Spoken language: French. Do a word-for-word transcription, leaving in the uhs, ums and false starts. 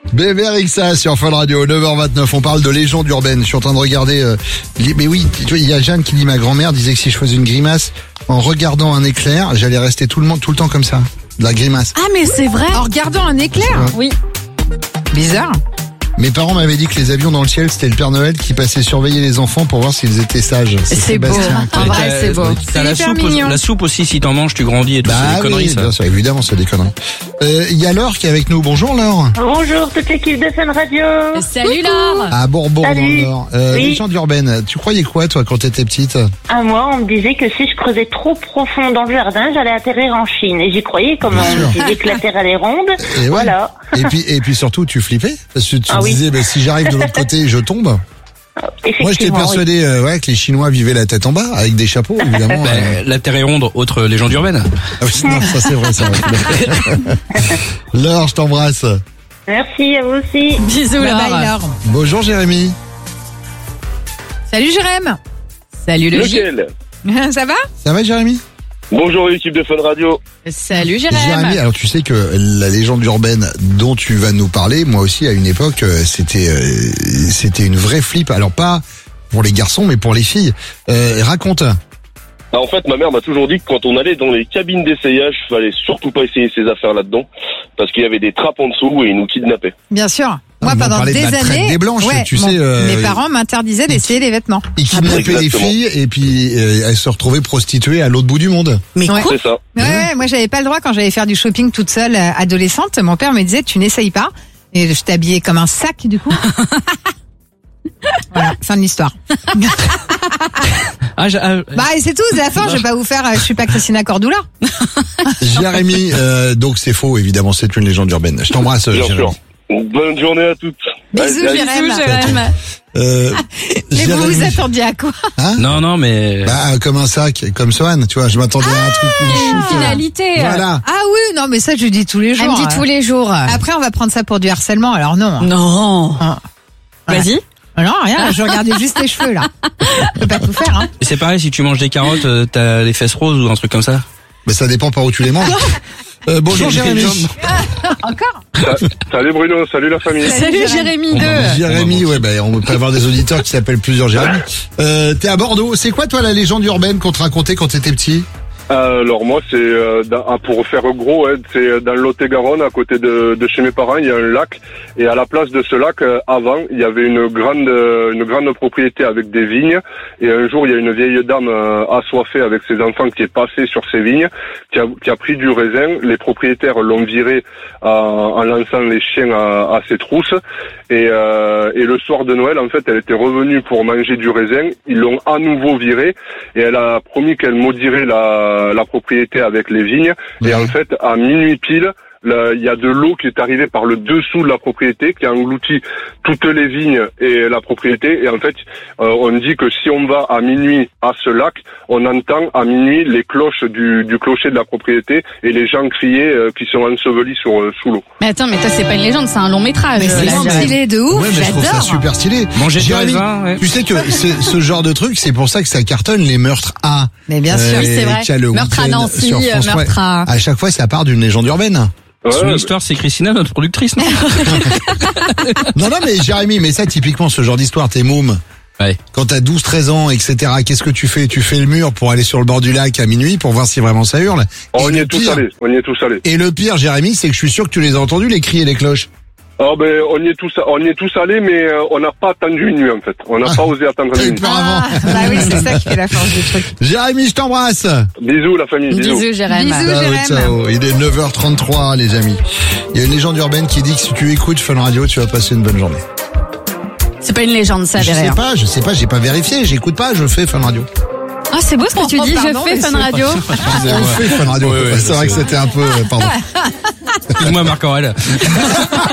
Bébé Rixa sur Fun Radio, neuf heures vingt-neuf. On parle de légendes urbaines. Je suis en train de regarder. Euh, les... Mais oui, tu vois, il y a Jeanne qui dit, ma grand-mère disait que si je faisais une grimace en regardant un éclair, j'allais rester tout le monde, tout le temps comme ça. De la grimace. Ah, mais c'est vrai. En regardant un éclair. Ouais. Oui. Bizarre. Mes parents m'avaient dit que les avions dans le ciel, c'était le Père Noël qui passait surveiller les enfants pour voir s'ils étaient sages. C'est beau. En vrai, c'est beau. T'as la soupe, la soupe aussi, si t'en manges, tu grandis et tout. Bah c'est des conneries, oui, ça. bien sûr, évidemment, c'est des conneries. Il euh, y a Laure qui est avec nous. Bonjour Laure. Bonjour toute l'équipe de Fun Radio. Salut Laure. À Bourbon dans Salut. le Nord. Euh, Oui. Légende urbaine. Tu croyais quoi toi quand t'étais petite? À moi, on me disait que si je creusais trop profond dans le jardin, j'allais atterrir en Chine. Et j'y croyais, comme Bien on sûr. me disait que la Terre elle est ronde. Et ouais. Voilà. Et puis et puis surtout tu flippais parce que tu Ah te oui. disais bah, si j'arrive de l'autre côté je tombe. Moi j'étais Effectivement, persuadé euh, ouais, que les Chinois vivaient la tête en bas avec des chapeaux évidemment. Bah, euh. la Terre est ronde, autre légende urbaine. Ah oui, non, ça c'est vrai ça. Laure, je t'embrasse. oui. Merci à vous aussi. Bisous Bye Laure. bye, Laure. Bonjour Jérémy. Salut Jérém. Salut le J. Lequel? Ça va? Ça va Jérémy? Bonjour l'équipe de Fun Radio. Salut Jérém. Jérémy, alors tu sais que la légende urbaine dont tu vas nous parler, moi aussi à une époque, euh, c'était euh, c'était une vraie flip. Alors pas pour les garçons, mais pour les filles. Euh, raconte. Ah, en fait, ma mère m'a toujours dit que quand on allait dans les cabines d'essayage, fallait surtout pas essayer ces affaires là-dedans, parce qu'il y avait des trappes en dessous et ils nous kidnappaient. Bien sûr. Moi, Ah, mais on pendant parlait de des la traite années, des blanches, ouais, tu mon- sais, euh, mes parents m'interdisaient d'essayer les vêtements. Ils kidnappaient les Exactement. filles et puis euh, elles se retrouvaient prostituées à l'autre bout du monde. Mais Ouais. C'est ça. Ouais, ouais, moi j'avais pas le droit quand j'allais faire du shopping toute seule, euh, adolescente. Mon père me disait tu n'essayes pas. Et je t'habillais comme un sac du coup. Voilà, fin de l'histoire. Ah, j'ai- ah, Bah et c'est tout, c'est la fin. Je vais pas vous faire. euh, Je suis pas Christina Cordula. Jérémy, euh, donc c'est faux évidemment, c'est une légende urbaine. Je t'embrasse Bien Jérémy. sûr. Bonne journée à toutes. Bisous Allez, Jérém. Bisous Jérém. Euh, Mais vous vous Jérémy, attendiez à quoi? hein non, non, mais... Bah comme un sac, comme Sohan, tu vois, je m'attendais à un truc. une chute. Finalité. Voilà. Ah oui, non mais ça je dis tous les jours. Elle me dit hein. tous les jours. Après on va prendre ça pour du harcèlement. Alors non. Non. Ah. Vas-y. Non rien. Je regardais juste les cheveux là. Je peux pas tout faire. Hein. C'est pareil, si tu manges des carottes, euh, t'as les fesses roses ou un truc comme ça. Mais ça dépend par où tu les manges. Euh, bonjour Jérémy. Encore? Sa- Salut Bruno, salut la famille. Salut Jérémy deux. Jérémy, ouais, bah, on peut avoir des auditeurs qui s'appellent plusieurs Jérémy. Euh, t'es à Bordeaux. C'est quoi, toi, la légende urbaine qu'on te racontait quand t'étais petit? Euh, alors moi, c'est euh, dans- ah, pour faire gros, hein, c'est dans le Lot-et-Garonne, à côté de, de chez mes parents, il y a un lac. Et à la place de ce lac, euh, avant, il y avait une grande, euh, une grande propriété avec des vignes. Et un jour, il y a une vieille dame euh, assoiffée avec ses enfants qui est passée sur ces vignes, qui a, qui a pris du raisin. Les propriétaires l'ont virée euh, en lançant les chiens à, à ses trousses. Et, euh, et le soir de Noël, en fait, elle était revenue pour manger du raisin. Ils l'ont à nouveau virée et elle a promis qu'elle maudirait la, la propriété avec les vignes. Et en fait, à minuit pile, là, il y a de l'eau qui est arrivée par le dessous de la propriété, qui a englouti toutes les vignes et la propriété. Et en fait, euh, on dit que si on va à minuit à ce lac, on entend à minuit les cloches du, du clocher de la propriété et les gens crier euh, qui sont ensevelis sur, euh, sous l'eau. Mais attends, mais toi c'est pas une légende, c'est un long métrage. Mais c'est là, Jérémy. stylé de ouf. Ouais, mais je trouve ça J'adore. super stylé. Manger du Jérémy, raisin, ouais. tu sais que c'est ce genre de truc, c'est pour ça que ça cartonne les meurtres A. Mais bien sûr. Oui, c'est et vrai. qu'il y a le Meurtre à week-end Nancy, sur France trois. meurtre à- À chaque fois, ça part d'une légende urbaine. Son Ouais, histoire, c'est Christina, notre productrice, non? Non, non, mais Jérémy, mais ça, typiquement, ce genre d'histoire, t'es môme. Ouais. Quand t'as douze, treize ans, et cetera, qu'est-ce que tu fais? Tu fais le mur pour aller sur le bord du lac à minuit pour voir si vraiment ça hurle. on Et y le est tous pire- allés, on y est tous allés. Et le pire, Jérémy, c'est que je suis sûr que tu les as entendus, les cris et les cloches. Ah ben on y est tous, on y est tous allés, mais euh, on n'a pas attendu une nuit en fait. On n'a Ah. pas osé attendre T'as eu une nuit. peur avant. Ah, bah oui, c'est ça qui fait la force du truc. Jérémy, je t'embrasse. Bisous la famille, bisous. Bisous Jérémy. Bisous. Ciao, Jérém. ciao. Il est neuf heures trente-trois, les amis. Il y a une légende urbaine qui dit que si tu écoutes Fun Radio, tu vas passer une bonne journée. C'est pas une légende, ça, Je sais derrière. pas, je sais pas, j'ai pas vérifié, j'écoute pas, je fais Fun Radio. Ah, c'est beau ce que tu Oh, dis, pardon, je fais mais Fun c'est- Radio. On fait Fun Radio. Ouais, ouais, c'est vrai que c'était un peu, euh, pardon. Excuse-moi, Marc Aurèle.